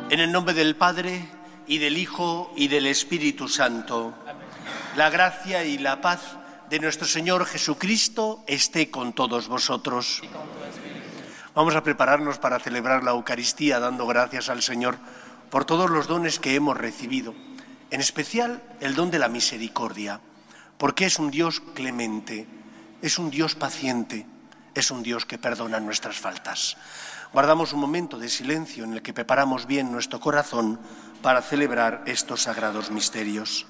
En el nombre del Padre, y del Hijo, y del Espíritu Santo. La gracia y la paz de nuestro Señor Jesucristo esté con todos vosotros. Vamos a prepararnos para celebrar la Eucaristía dando gracias al Señor por todos los dones que hemos recibido, en especial el don de la misericordia, porque es un Dios clemente, es un Dios paciente, es un Dios que perdona nuestras faltas. Guardamos un momento de silencio en el que preparamos bien nuestro corazón para celebrar estos sagrados misterios.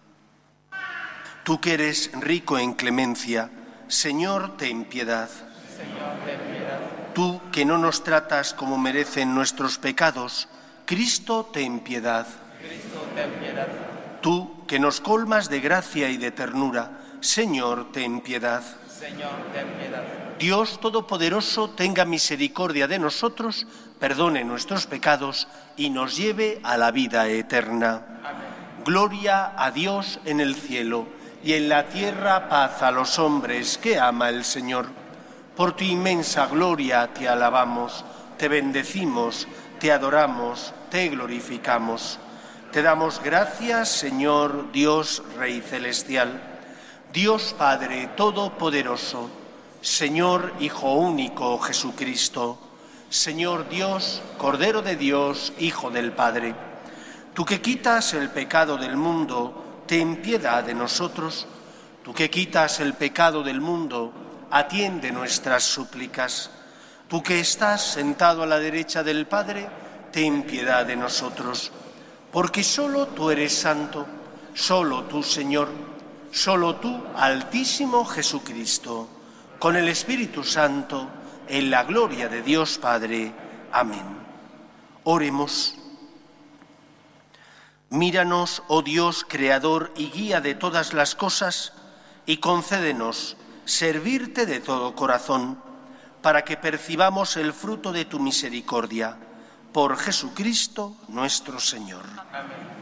Tú que eres rico en clemencia, Señor, ten piedad. Señor, ten piedad. Tú que no nos tratas como merecen nuestros pecados, Cristo, ten piedad. Cristo, ten piedad. Tú que nos colmas de gracia y de ternura, Señor, ten piedad. Señor, ten piedad. Dios Todopoderoso tenga misericordia de nosotros, perdone nuestros pecados y nos lleve a la vida eterna. Amén. Gloria a Dios en el cielo y en la tierra paz a los hombres que ama el Señor. Por tu inmensa gloria te alabamos, te bendecimos, te adoramos, te glorificamos. Te damos gracias, Señor Dios Rey Celestial, Dios Padre Todopoderoso, Señor Hijo único Jesucristo, Señor Dios, Cordero de Dios, Hijo del Padre. Tú que quitas el pecado del mundo, ten piedad de nosotros. Tú que quitas el pecado del mundo, atiende nuestras súplicas. Tú que estás sentado a la derecha del Padre, ten piedad de nosotros. Porque solo tú eres santo, solo tú, Señor, solo tú, Altísimo Jesucristo, con el Espíritu Santo, en la gloria de Dios Padre. Amén. Oremos. Míranos, oh Dios, Creador y Guía de todas las cosas, y concédenos servirte de todo corazón, para que percibamos el fruto de tu misericordia. Por Jesucristo nuestro Señor. Amén.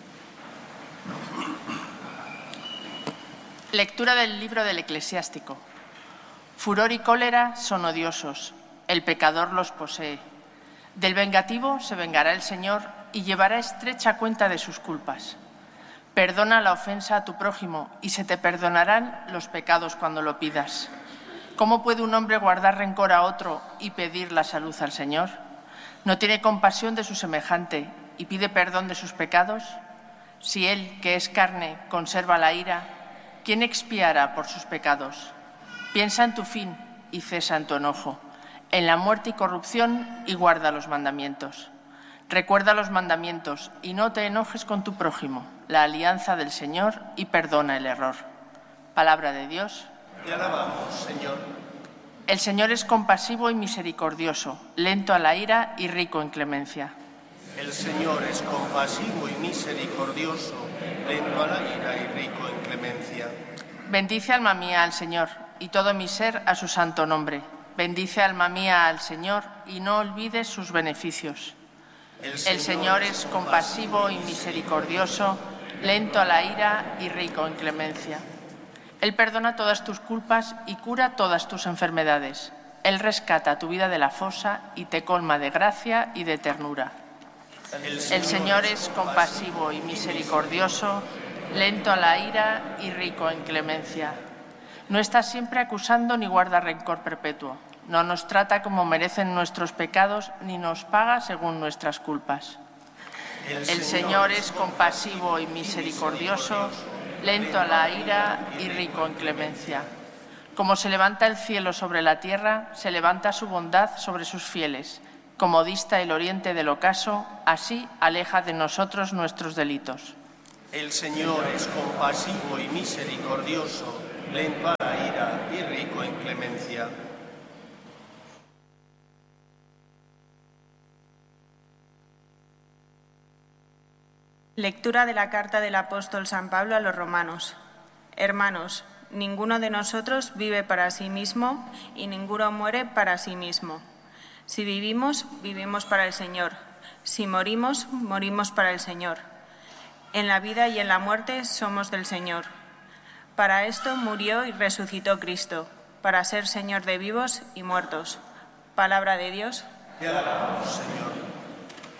Lectura del libro del Eclesiástico. Furor y cólera son odiosos, el pecador los posee. Del vengativo se vengará el Señor y llevará estrecha cuenta de sus culpas. Perdona la ofensa a tu prójimo y se te perdonarán los pecados cuando lo pidas. ¿Cómo puede un hombre guardar rencor a otro y pedir la salud al Señor? ¿No tiene compasión de su semejante y pide perdón de sus pecados? Si él, que es carne, conserva la ira, ¿quién expiará por sus pecados? Piensa en tu fin y cesa en tu enojo, en la muerte y corrupción y guarda los mandamientos. Recuerda los mandamientos y no te enojes con tu prójimo, la alianza del Señor y perdona el error. Palabra de Dios. Te alabamos, Señor. El Señor es compasivo y misericordioso, lento a la ira y rico en clemencia. El Señor es compasivo y misericordioso, lento a la ira y rico en clemencia. Bendice alma mía al Señor y todo mi ser a su santo nombre. Bendice alma mía al Señor y no olvides sus beneficios. El Señor es compasivo y misericordioso, lento a la ira y rico en clemencia. Él perdona todas tus culpas y cura todas tus enfermedades. Él rescata tu vida de la fosa y te colma de gracia y de ternura. El Señor es compasivo y misericordioso, lento a la ira y rico en clemencia. No está siempre acusando ni guarda rencor perpetuo. No nos trata como merecen nuestros pecados ni nos paga según nuestras culpas. El Señor es compasivo y misericordioso, lento a la ira y rico en clemencia. Como se levanta el cielo sobre la tierra, se levanta su bondad sobre sus fieles. Como dista el oriente del ocaso, así aleja de nosotros nuestros delitos. El Señor es compasivo y misericordioso, lento a la ira y rico en clemencia. Lectura de la carta del apóstol San Pablo a los romanos. Hermanos, ninguno de nosotros vive para sí mismo y ninguno muere para sí mismo. Si vivimos, vivimos para el Señor. Si morimos, morimos para el Señor. En la vida y en la muerte somos del Señor. Para esto murió y resucitó Cristo, para ser Señor de vivos y muertos. Palabra de Dios. Te alabamos, Señor.